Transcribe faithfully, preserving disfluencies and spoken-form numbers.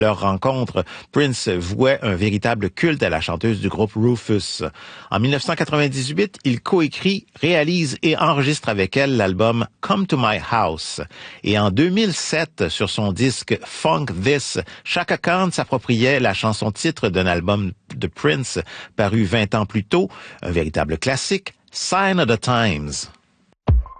leur rencontre, Prince vouait un véritable culte à la chanteuse du groupe Rufus. En dix-neuf cent quatre-vingt-dix-huit, il coécrit, réalise et enregistre avec elle l'album Come to My House. Et en deux mille sept, sur son disque Funk This, Chaka Khan s'appropriait la chanson-titre d'un album de Prince paru vingt ans plus tôt, un véritable classique, Sign of the Times.